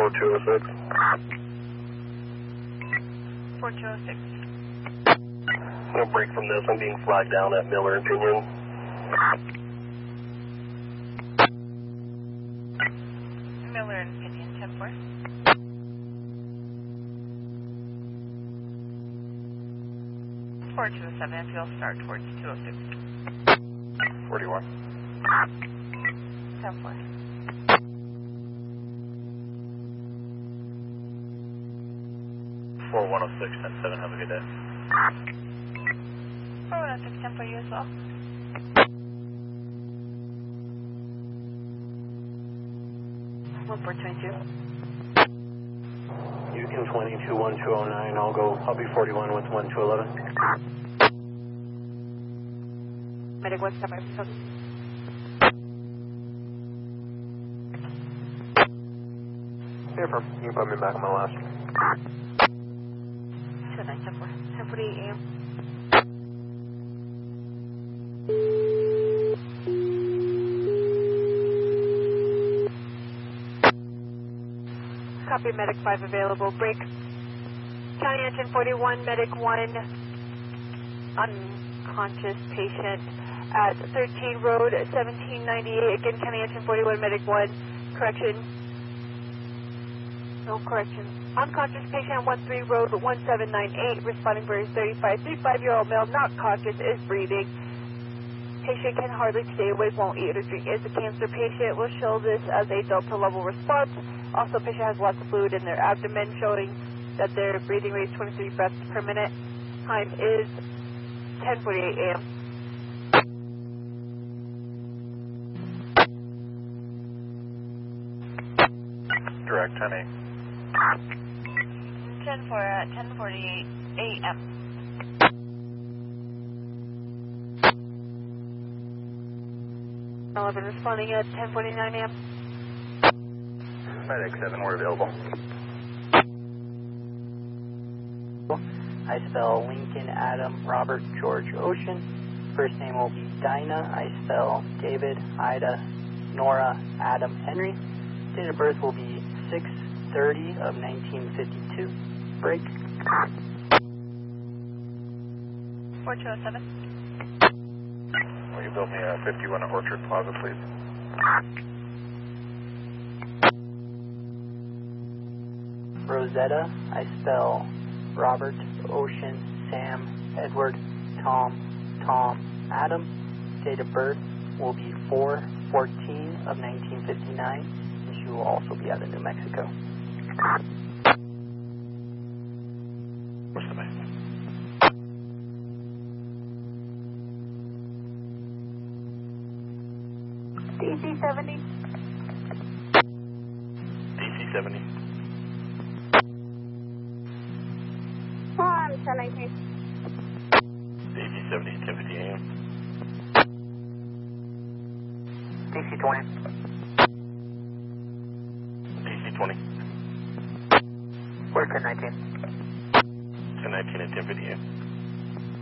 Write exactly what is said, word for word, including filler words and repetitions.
two oh six. four two oh six. I'm going to break from this. I'm being flagged down at Miller and Pinion. Miller and Pinion, ten four. four two oh seven, if you'll start towards two oh six. forty-one. ten four. four one oh six, ten seven, have a good day. four one oh six, ten for you as well. one four twenty-two. Yukon twenty, two one two oh nine, I'll go, I'll be forty-one with one two eleven. Medic one step, I'm Here from, you can put me back on my last. two nine, ten four. ten forty-eight A M. Copy, Medic five available. Break. County Engine forty-one, Medic one, unconscious patient at thirteen Road, seventeen ninety-eight. Again, County Engine forty-one, Medic one, correction. No correction. Unconscious patient, one three Road, one seven nine eight. Responding for his thirty-five, thirty-five-year-old male, not conscious, is breathing. Patient can hardly stay awake, won't eat or drink. Is a cancer patient. Will show this as a Delta level response. Also, patient has lots of fluid in their abdomen, showing that their breathing rate is twenty-three breaths per minute. Time is ten forty-eight A M. Direct ten eight. ten four at ten forty-eight A M. eleven responding at ten forty-nine A M. Medic seven, we're available. I spell Lincoln, Adam, Robert, George, Ocean. First name will be Dinah. I spell David, Ida, Nora, Adam, Henry. Date of birth will be six thirty of nineteen fifty-two. Break. four two oh seven. Will you build me a fifty-one at Orchard Plaza, please? Rosetta. I spell Robert, Ocean, Sam, Edward, Tom, Tom, Adam. Date of birth will be four fourteen of nineteen fifty-nine, and she will also be out of New Mexico. What's the name? D C seventy. D C seventy. Um, ten nineteen. D C seventy, ten fifty A M. D C twenty. D C twenty. Where ten nineteen? ten nineteen and ten fifty A M.